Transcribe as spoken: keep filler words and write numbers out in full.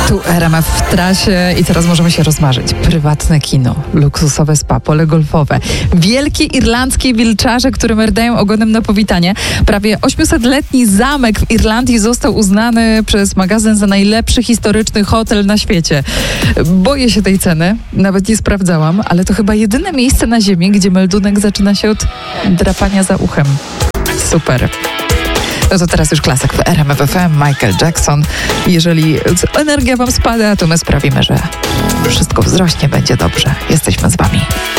Tu R M F w trasie i teraz możemy się rozmarzyć. Prywatne kino, luksusowe spa, pole golfowe, wielkie irlandzkie wilczarze, które merdają ogonem na powitanie. Prawie ośmiosetletni zamek w Irlandii został uznany przez magazyn za najlepszy historyczny hotel na świecie. Boję się tej ceny, nawet nie sprawdzałam, ale to chyba jedyne miejsce na ziemi, gdzie meldunek zaczyna się od drapania za uchem. Super. No to teraz już klasyk w R M F F M, Michael Jackson. Jeżeli energia wam spada, to my sprawimy, że wszystko wzrośnie, będzie dobrze. Jesteśmy z wami.